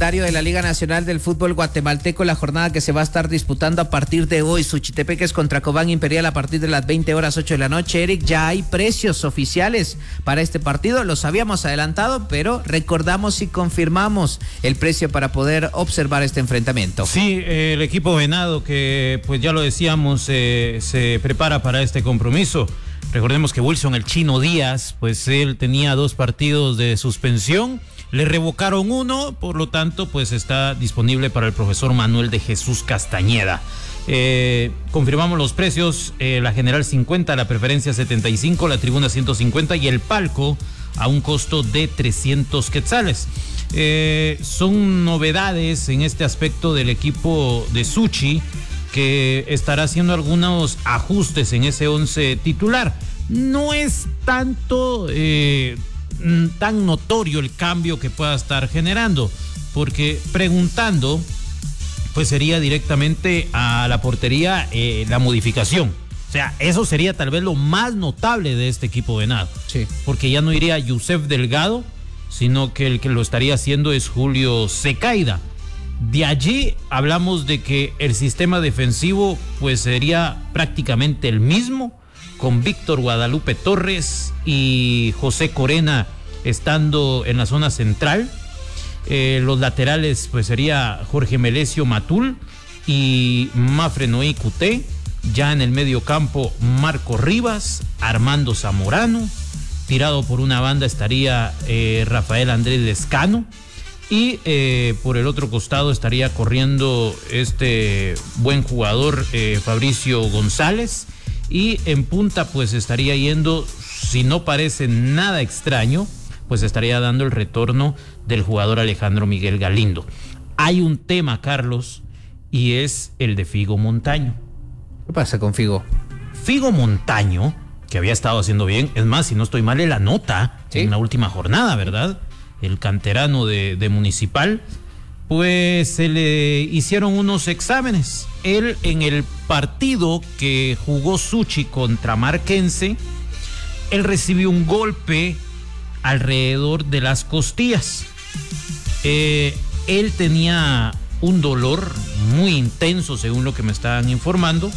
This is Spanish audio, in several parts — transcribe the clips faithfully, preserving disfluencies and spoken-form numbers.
calendario de la Liga Nacional del Fútbol Guatemalteco, la jornada que se va a estar disputando a partir de hoy. Suchitepeques contra Cobán Imperial a partir de las veinte horas ocho de la noche. Eric, ya hay precios oficiales para este partido. Los habíamos adelantado, pero recordamos y confirmamos el precio para poder observar este enfrentamiento. Sí, eh, el equipo venado que, pues ya lo decíamos, eh, se prepara para este compromiso. Recordemos que Wilson el Chino Díaz, pues él tenía dos partidos de suspensión, le revocaron uno, por lo tanto pues está disponible para el profesor Manuel de Jesús Castañeda. Eh, confirmamos los precios, eh, la general cincuenta, la preferencia setenta y cinco, la tribuna ciento cincuenta y el palco a un costo de trescientos quetzales. Eh, son novedades en este aspecto del equipo de Suchi, que estará haciendo algunos ajustes en ese once titular. No es tanto eh, tan notorio el cambio que pueda estar generando, porque preguntando, pues sería directamente a la portería eh, la modificación. O sea, eso sería tal vez lo más notable de este equipo venado. Sí. Porque ya no iría Yusef Delgado, sino que el que lo estaría haciendo es Julio Secaida. De allí hablamos de que el sistema defensivo pues sería prácticamente el mismo, con Víctor Guadalupe Torres y José Corena estando en la zona central. Eh, los laterales pues sería Jorge Melesio Matul y Mafre Noé Cuté. Ya en el medio campo Marco Rivas, Armando Zamorano. Tirado por una banda estaría eh, Rafael Andrés Lescano. Y eh, por el otro costado estaría corriendo este buen jugador eh, Fabricio González. Y en punta pues estaría yendo, si no parece nada extraño, pues estaría dando el retorno del jugador Alejandro Miguel Galindo. Hay un tema, Carlos, y es el de Figo Montaño. ¿Qué pasa con Figo? Figo Montaño, que había estado haciendo bien, es más, si no estoy mal, en la nota, ¿sí?, en la última jornada, ¿verdad? El canterano de, de Municipal, pues se le hicieron unos exámenes. Él en el partido que jugó Suchi contra Marquense, él recibió un golpe alrededor de las costillas. Eh, él tenía un dolor muy intenso, según lo que me estaban informando,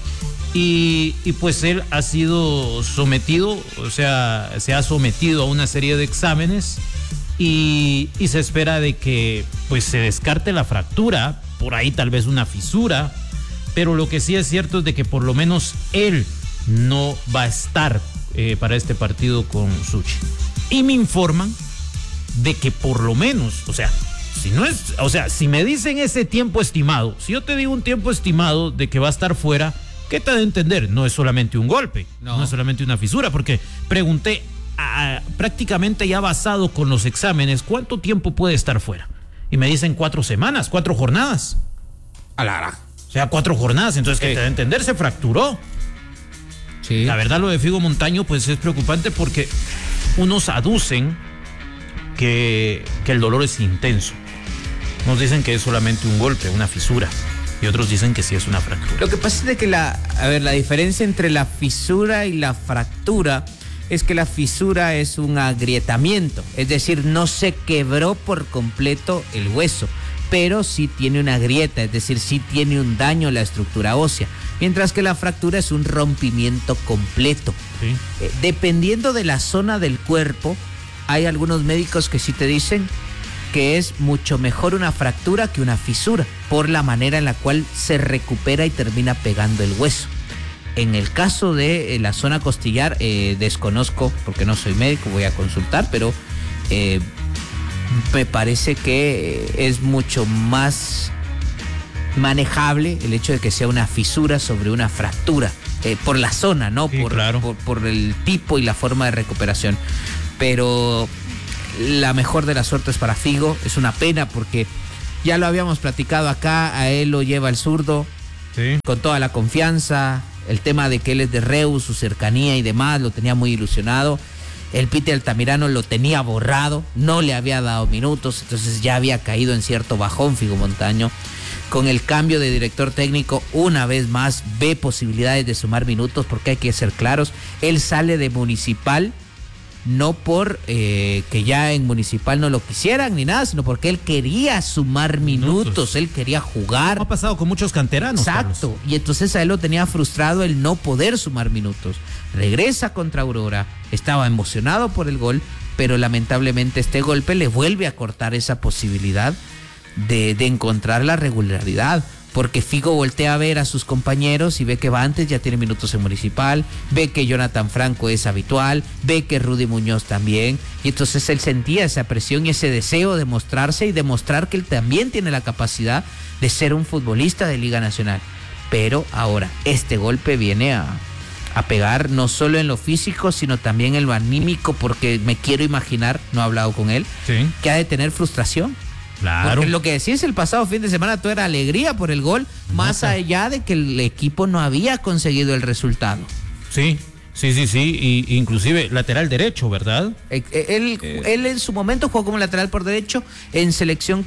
y, y pues él ha sido sometido, o sea, se ha sometido a una serie de exámenes. Y, y se espera de que pues se descarte la fractura, por ahí tal vez una fisura, pero lo que sí es cierto es de que por lo menos él no va a estar eh, para este partido con Suchi. Y me informan de que por lo menos, o sea, si no es, o sea, si me dicen ese tiempo estimado, si yo te digo un tiempo estimado de que va a estar fuera, ¿qué te da a entender? No es solamente un golpe, no, no es solamente una fisura, porque pregunté, Ah, prácticamente ya basado con los exámenes, ¿cuánto tiempo puede estar fuera? Y me dicen cuatro semanas, cuatro jornadas. A la hora. O sea, cuatro jornadas, entonces, ¿qué te da a entender? Se fracturó. Sí. La verdad, lo de Figo Montaño, pues es preocupante porque unos aducen que, que el dolor es intenso. Nos dicen que es solamente un golpe, una fisura. Y otros dicen que sí es una fractura. Lo que pasa es de que la, a ver, la diferencia entre la fisura y la fractura es que la fisura es un agrietamiento, es decir, no se quebró por completo el hueso, pero sí tiene una grieta, es decir, sí tiene un daño a la estructura ósea, mientras que la fractura es un rompimiento completo. Sí. Eh, dependiendo de la zona del cuerpo, hay algunos médicos que sí te dicen que es mucho mejor una fractura que una fisura, por la manera en la cual se recupera y termina pegando el hueso. En el caso de eh, la zona costillar, eh, desconozco, porque no soy médico, voy a consultar, pero eh, me parece que es mucho más manejable el hecho de que sea una fisura sobre una fractura, eh, por la zona, ¿no? Sí, por, claro. por, por el tipo y la forma de recuperación. Pero la mejor de las suertes para Figo. Es una pena porque ya lo habíamos platicado acá, a él lo lleva el zurdo, sí, con toda la confianza. El tema de que él es de Reus, su cercanía y demás, lo tenía muy ilusionado. El Pite Altamirano lo tenía borrado, no le había dado minutos, entonces ya había caído en cierto bajón Figo Montaño. Con el cambio de director técnico, una vez más ve posibilidades de sumar minutos, porque hay que ser claros, él sale de Municipal no por eh, que ya en Municipal no lo quisieran ni nada, sino porque él quería sumar minutos, minutos. él quería jugar. Ha pasado con muchos canteranos. Exacto, Carlos. Y entonces a él lo tenía frustrado el no poder sumar minutos. Regresa contra Aurora, estaba emocionado por el gol, pero lamentablemente este golpe le vuelve a cortar esa posibilidad de, de encontrar la regularidad. Porque Figo voltea a ver a sus compañeros y ve que Vantes ya tiene minutos en Municipal, ve que Jonathan Franco es habitual, ve que Rudy Muñoz también, y entonces él sentía esa presión y ese deseo de mostrarse y demostrar que él también tiene la capacidad de ser un futbolista de Liga Nacional. Pero ahora, este golpe viene a, a pegar no solo en lo físico, sino también en lo anímico, porque me quiero imaginar, no he hablado con él, sí. que ha de tener frustración. Claro. Porque lo que decías el pasado fin de semana, todo era alegría por el gol, más allá de que el equipo no había conseguido el resultado. Sí, sí, sí, sí, y inclusive lateral derecho, ¿verdad? Él, él, eh. él en su momento jugó como lateral por derecho, en selección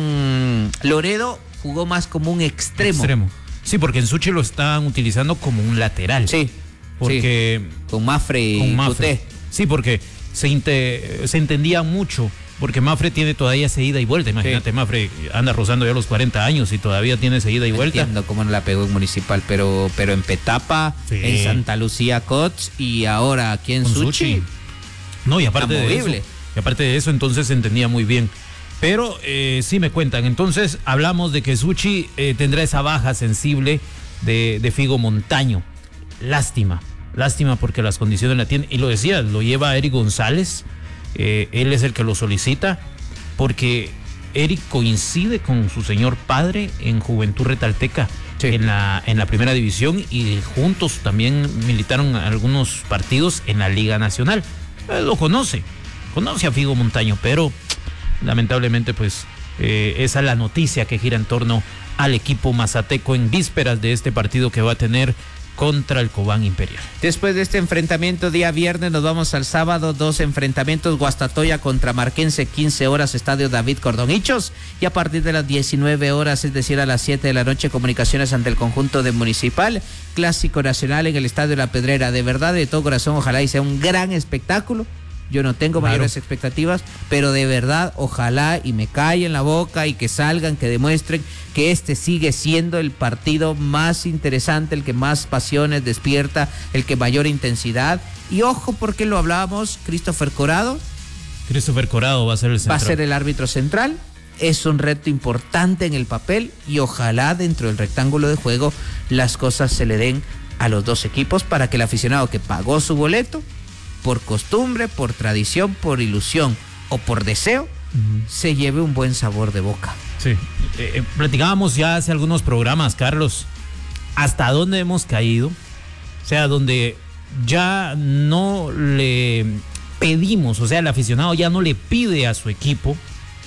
con Loredo jugó más como un extremo. Extremo. Sí, porque en Suchi lo estaban utilizando como un lateral. Sí. Porque sí. Con Mafre y con Mafre. Sí, porque se, inte, se entendía mucho. Porque Mafre tiene todavía esa ida y vuelta. Imagínate, sí. Mafre anda rozando ya los cuarenta años y todavía tiene esa ida y no vuelta. Entiendo cómo no la pegó en Municipal, pero, pero en Petapa, sí. en Santa Lucía Cots y ahora aquí en Suchi. No, y aparte de eso, y aparte de eso, entonces se entendía muy bien. Pero eh, sí me cuentan, entonces hablamos de que Suchi eh, tendrá esa baja sensible de, de Figo Montaño. Lástima, lástima porque las condiciones la tienen. Y lo decía, lo lleva Eric González. Eh, él es el que lo solicita porque Eric coincide con su señor padre en Juventud Retalteca, sí. en la en la primera división, y juntos también militaron algunos partidos en la Liga Nacional. Él lo conoce, conoce a Figo Montaño, pero lamentablemente pues eh, esa es la noticia que gira en torno al equipo mazateco en vísperas de este partido que va a tener contra el Cobán Imperial. Después de este enfrentamiento día viernes nos vamos al sábado, dos enfrentamientos, Guastatoya contra Marquense, quince horas, Estadio David Cordonichos, y a partir de las diecinueve horas, es decir a las siete de la noche, Comunicaciones ante el conjunto de Municipal, Clásico Nacional en el Estadio La Pedrera. De verdad, de todo corazón, ojalá y sea un gran espectáculo. Yo no tengo claro. mayores expectativas, pero de verdad, ojalá y me calle en la boca y que salgan, que demuestren que este sigue siendo el partido más interesante, el que más pasiones despierta, el que mayor intensidad. Y ojo, porque lo hablábamos, Christopher Corado. Christopher Corado va a ser el central. Va a ser el árbitro central. Es un reto importante en el papel y ojalá dentro del rectángulo de juego las cosas se le den a los dos equipos para que el aficionado que pagó su boleto, por costumbre, por tradición, por ilusión o por deseo, uh-huh. se lleve un buen sabor de boca. Sí, eh, eh, platicábamos ya hace algunos programas, Carlos, hasta dónde hemos caído, o sea, donde ya no le pedimos, o sea, el aficionado ya no le pide a su equipo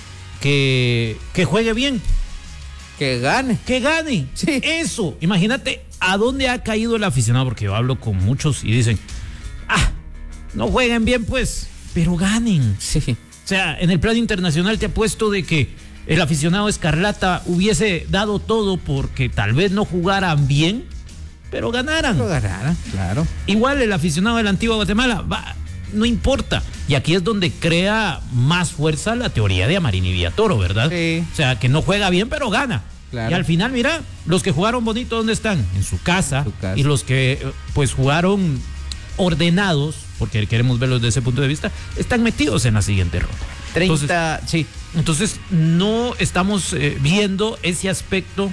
que, que juegue bien. Que gane. Que gane, sí. Eso, imagínate a dónde ha caído el aficionado, porque yo hablo con muchos y dicen, ah, no jueguen bien pues, pero ganen. Sí. O sea, en el plano internacional te apuesto de que el aficionado escarlata hubiese dado todo porque tal vez no jugaran bien, pero ganaran. Pero ganaran, claro. Igual el aficionado de la antigua Guatemala, va, no importa. Y aquí es donde crea más fuerza la teoría de Amarín y Villatoro, ¿verdad? Sí. O sea, que no juega bien, pero gana. Claro. Y al final, mira, los que jugaron bonito, ¿dónde están? En su casa. En su casa. Y los que, pues, jugaron ordenados, porque queremos verlos desde ese punto de vista, están metidos en la siguiente ronda. treinta, entonces, sí. Entonces, no estamos eh, viendo ese aspecto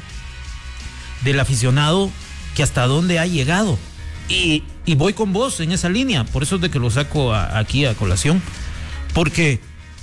del aficionado que hasta dónde ha llegado. Y, y voy con vos en esa línea, por eso es de que lo saco a, aquí a colación, porque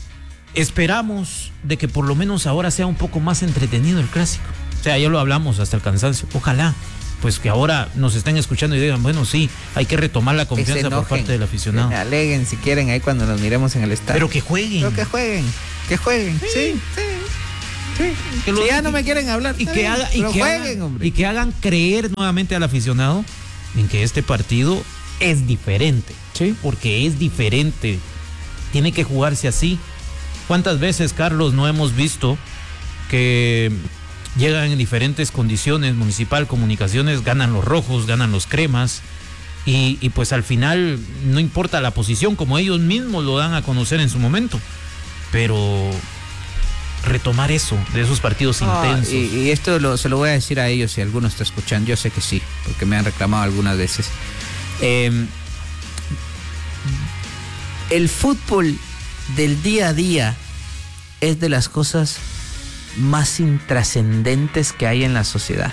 esperamos de que por lo menos ahora sea un poco más entretenido el clásico. O sea, ya lo hablamos hasta el cansancio. Ojalá pues que ahora nos estén escuchando y digan, bueno, sí, hay que retomar la confianza por parte del aficionado. Que aleguen si quieren ahí cuando nos miremos en el estadio. Pero que jueguen. Pero que jueguen, que jueguen. Sí, sí, sí. sí. Que si ya no me quieren hablar, y que, haga, y, que jueguen, hagan, hombre. y que hagan creer nuevamente al aficionado en que este partido es diferente. Sí. Porque es diferente. Tiene que jugarse así. ¿Cuántas veces, Carlos, no hemos visto que llegan en diferentes condiciones, Municipal, Comunicaciones, ganan los rojos, ganan los cremas, Y, y pues al final no importa la posición, como ellos mismos lo dan a conocer en su momento, pero retomar eso, de esos partidos ah, intensos. Y, y esto lo, se lo voy a decir a ellos si alguno está escuchando, yo sé que sí, porque me han reclamado algunas veces. Eh, el fútbol del día a día es de las cosas más intrascendentes que hay en la sociedad.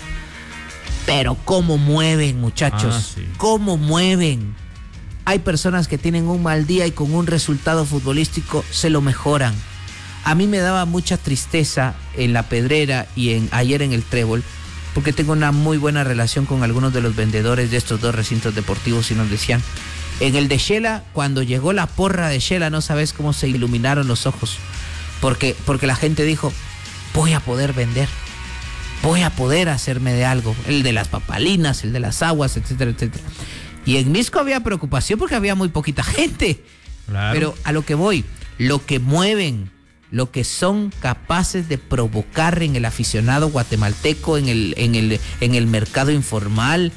Pero cómo mueven, muchachos, ah, sí. cómo mueven. Hay personas que tienen un mal día y con un resultado futbolístico se lo mejoran. A mí me daba mucha tristeza en La Pedrera y en ayer en el Trébol, porque tengo una muy buena relación con algunos de los vendedores de estos dos recintos deportivos y nos decían, en el de Shela, cuando llegó la porra de Shela, no sabes cómo se iluminaron los ojos, porque, porque la gente dijo, voy a poder vender, voy a poder hacerme de algo, el de las papalinas, el de las aguas, etcétera, etcétera. Y en Misco había preocupación porque había muy poquita gente, claro. Pero a lo que voy, lo que mueven, lo que son capaces de provocar en el aficionado guatemalteco, en el, en el, en el mercado informal,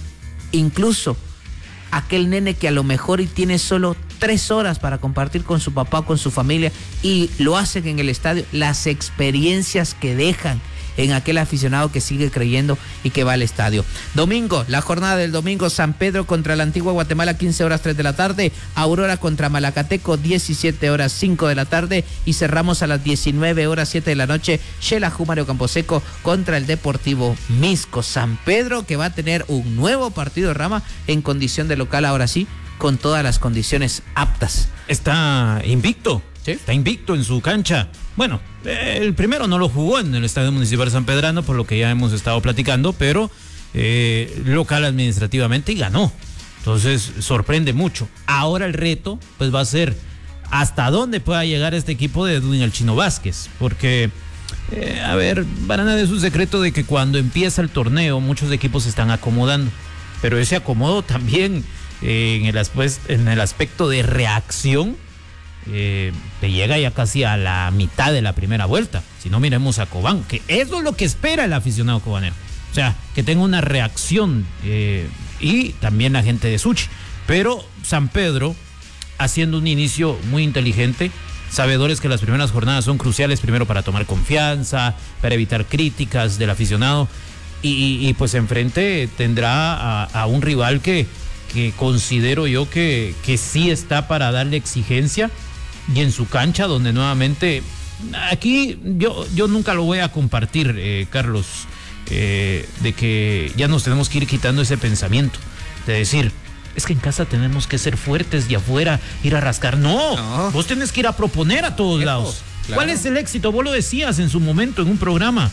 incluso aquel nene que a lo mejor y tiene solo tres horas para compartir con su papá o con su familia y lo hacen en el estadio, las experiencias que dejan en aquel aficionado que sigue creyendo y que va al estadio. Domingo, la jornada del domingo, San Pedro contra la Antigua Guatemala, quince horas tres de la tarde, Aurora contra Malacateco, diecisiete horas cinco de la tarde, y cerramos a las diecinueve horas siete de la noche, Xelajú Mario Camposeco contra el Deportivo Misco. San Pedro que va a tener un nuevo partido, Rama, en condición de local, ahora sí, con todas las condiciones aptas. Está invicto. ¿Sí? Está invicto en su cancha. Bueno, el primero no lo jugó en el Estadio Municipal San Pedrano, por lo que ya hemos estado platicando, pero eh, local administrativamente y ganó. Entonces sorprende mucho. Ahora el reto pues va a ser hasta dónde pueda llegar este equipo de Edwin el Chino Vázquez, porque eh, a ver, para nada es un secreto de que cuando empieza el torneo muchos equipos se están acomodando, pero ese acomodo también eh, en, el, pues, en el aspecto de reacción Eh, te llega ya casi a la mitad de la primera vuelta. Si no, miremos a Cobán, que eso es lo que espera el aficionado cobanero, o sea, que tenga una reacción, eh, y también la gente de Suchi. Pero San Pedro haciendo un inicio muy inteligente, sabedores que las primeras jornadas son cruciales, primero para tomar confianza, para evitar críticas del aficionado, y, y, y pues enfrente tendrá a, a un rival que, que considero yo que, que sí está para darle exigencia, y en su cancha donde nuevamente, aquí yo, yo nunca lo voy a compartir, eh, Carlos, eh, de que ya nos tenemos que ir quitando ese pensamiento de decir, es que en casa tenemos que ser fuertes y afuera ir a rascar. No, no. Vos tenés que ir a proponer a todos Ejo, lados. Claro. ¿Cuál es el éxito? Vos lo decías en su momento en un programa.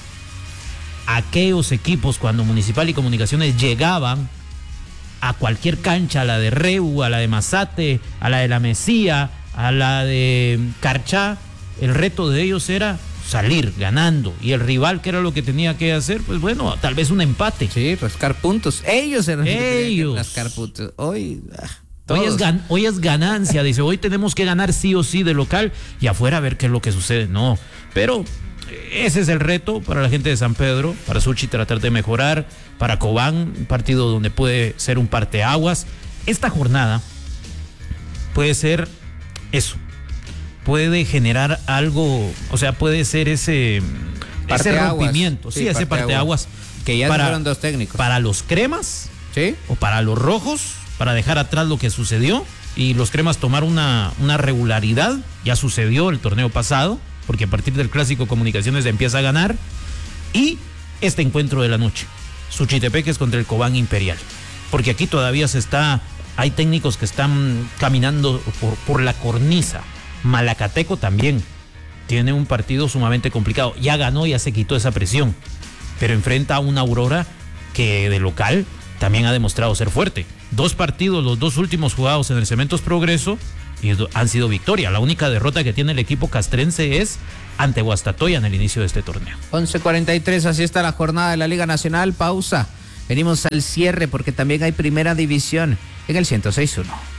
Aquellos equipos cuando Municipal y Comunicaciones llegaban a cualquier cancha, a la de Reu, a la de Mazate, a la de La Mesía, a la de Carchá, el reto de ellos era salir ganando, y el rival, ¿qué era lo que tenía que hacer? Pues bueno, tal vez un empate. Sí, rascar puntos. Ellos eran ellos. los que rascar puntos. Hoy, ah, hoy, es gan- hoy es ganancia, dice, hoy tenemos que ganar sí o sí de local y afuera a ver qué es lo que sucede. No, pero ese es el reto para la gente de San Pedro, para Suchi tratar de mejorar, para Cobán, un partido donde puede ser un parteaguas. Esta jornada puede ser eso, puede generar algo, o sea, puede ser ese, ese rompimiento, sí, sí, ese parteaguas, que ya para, fueron dos técnicos. Para los cremas, ¿sí? O para los rojos, para dejar atrás lo que sucedió y los cremas tomar una, una regularidad. Ya sucedió el torneo pasado, porque a partir del Clásico Comunicaciones empieza a ganar. Y este encuentro de la noche, Suchitepeques contra el Cobán Imperial, porque aquí todavía se está, hay técnicos que están caminando por, por la cornisa. Malacateco también tiene un partido sumamente complicado, ya ganó, ya se quitó esa presión, pero enfrenta a una Aurora que de local también ha demostrado ser fuerte. Dos partidos, los dos últimos jugados en el Cementos Progreso, y han sido victoria. La única derrota que tiene el equipo castrense es ante Guastatoya en el inicio de este torneo. once cuarenta y tres, así está la jornada de la Liga Nacional. Pausa. Venimos al cierre porque también hay primera división en el ciento seis punto uno.